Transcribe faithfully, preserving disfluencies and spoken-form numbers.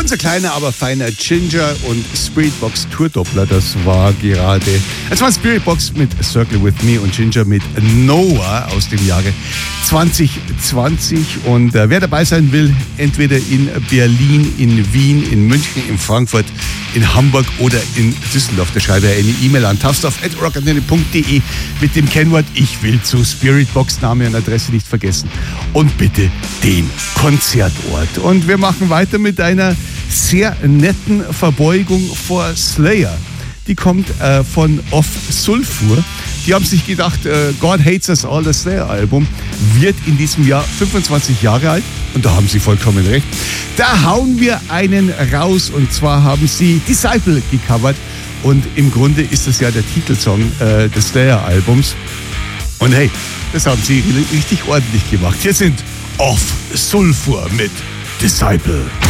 Unser kleiner, aber feiner Ginger und Spiritbox Tourdoppler, das war gerade. Es war Spiritbox mit Circle With Me und Ginger mit Noah aus dem Jahre zwanzig zwanzig. Und äh, wer dabei sein will, entweder in Berlin, in Wien, in München, in Frankfurt, in Hamburg oder in Düsseldorf, da schreibe er eine E-Mail an tausendorf at rockantenne punkt de mit dem Kennwort Ich will zu Spiritbox, Name und Adresse nicht vergessen. Und bitte den Konzertort. Und wir machen weiter mit einer sehr netten Verbeugung vor Slayer. Die kommt äh, von Off Sulfur. Die haben sich gedacht, äh, God Hates Us All, das Slayer-Album, wird in diesem Jahr fünfundzwanzig Jahre alt. Und da haben sie vollkommen recht. Da hauen wir einen raus. Und zwar haben sie Disciple gecovert. Und im Grunde ist das ja der Titelsong äh, des Slayer-Albums. Und hey, das haben sie richtig ordentlich gemacht. Hier sind Off Sulfur mit Disciple.